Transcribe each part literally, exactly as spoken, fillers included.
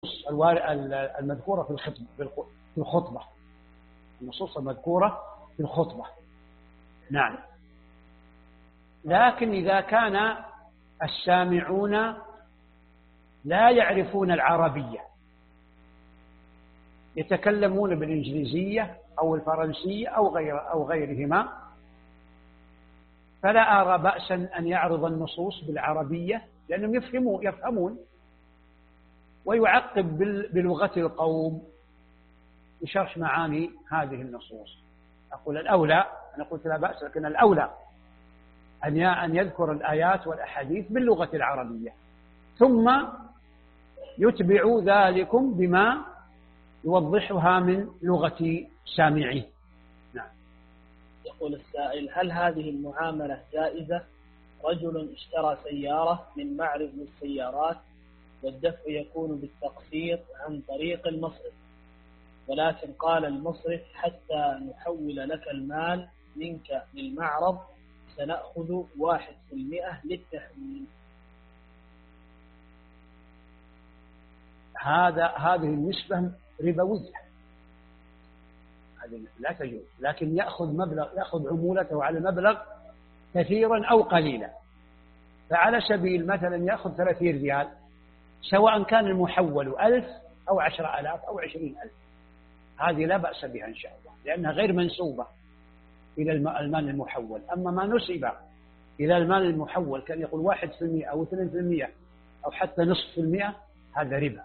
المذكورة في الخطبة في الخطبة النصوص المذكورة في الخطبة. نعم. لكن إذا كان السامعون لا يعرفون العربية، يتكلمون بالإنجليزية أو الفرنسية أو غير أو غيرهما، فلا أرى بأسا أن يعرض النصوص بالعربية، لأنهم يفهمون يفهمون ويعقب بلغة القوم بشرح معاني هذه النصوص. أقول الأولى، أنا قلت لا بأس، لكن الأولى أن يذكر الآيات والأحاديث باللغة العربية، ثم يتبع ذلكم بما يوضحها من لغة سامعيه. نعم. يقول السائل: هل هذه المعاملة جائزة؟ رجل اشترى سيارة من معرض للسيارات، والدفع يكون بالتقسيط عن طريق المصرف، ولكن قال المصرف: حتى نحول لك المال منك للمعرض سنأخذ واحد في المئة للتحويل. هذا هذه النسبة ربوية، هذه لا تجوز، لكن يأخذ مبلغ يأخذ عمولته على مبلغ كثيرا أو قليلا. فعلى سبيل مثلا يأخذ ثلاثين ريال، سواء كان المحول ألف أو عشرة آلاف أو عشرين ألف، هذه لا بأس بها إن شاء الله، لأنها غير منسوبة إلى المال المحول. أما ما نسب إلى المال المحول كان يقول واحد في المئة أو اثنين في المئة أو حتى نصف في المئة، هذا ربا.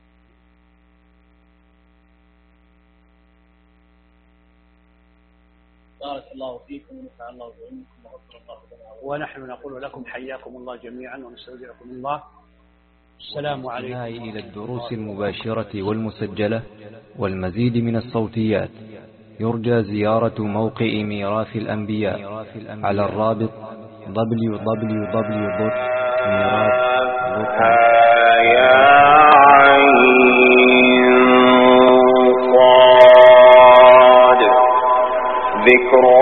بارك الله فيكم ونفع الله بعلمكم وغفر الله لنا. ونحن نقول لكم حياكم الله جميعا ونستودعكم الله. السلام عليكم. إلى الدروس المباشرة والمسجلة والمزيد من الصوتيات يرجى زيارة موقع ميراث الأنبياء على الرابط دبليو دبليو دبليو دوت ميراث دوت كوم.